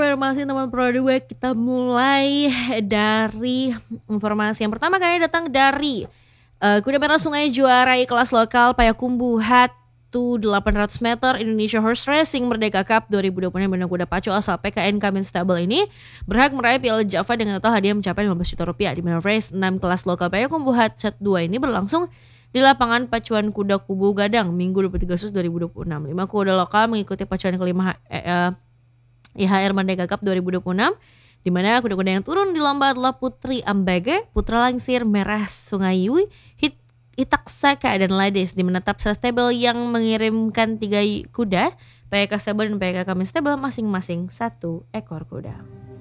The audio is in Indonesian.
informasi teman Pro 2. Kita mulai dari informasi yang pertama kali datang dari kuda merah sungai juarai kelas lokal Payakumbuh Hatu 800 meter Indonesia Horse Racing Merdeka Cup 2020 dengan kuda pacu asal PKN Kamin Stable ini berhak meraih Piala Java dengan total hadiah mencapai 15 juta rupiah. Di mana race 6 kelas lokal Payakumbuh Hatu Set 2 ini berlangsung di lapangan pacuan kuda Kubu Gadang Minggu 23 Agustus 2026. 5 kuda lokal mengikuti pacuan kelima IHR Merdeka Cup 2026, di mana kuda-kuda yang turun di lomba adalah Putri Ambege, Putra Langsir Merah Sungai Yui, Itaksaka dan Lades. Di mana Tapsa Stable yang mengirimkan 3 kuda, PK Stable dan PK Kamin Stable masing-masing 1 ekor kuda.